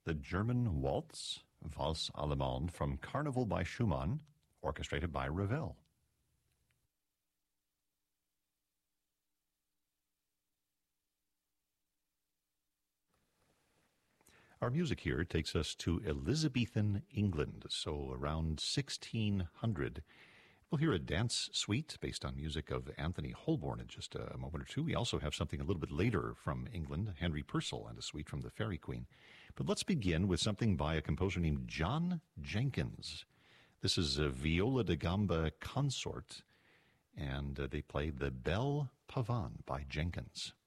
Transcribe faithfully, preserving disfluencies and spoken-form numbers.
the German waltz, Valse Allemande, from Carnival by Schumann, orchestrated by Ravel. Our music here takes us to Elizabethan England, so around sixteen hundred. We'll hear a dance suite based on music of Anthony Holborn in just a moment or two. We also have something a little bit later from England, Henry Purcell and a suite from the Fairy Queen. But let's begin with something by a composer named John Jenkins. This is a Viola da Gamba consort, and uh, they play the Belle Pavane by Jenkins.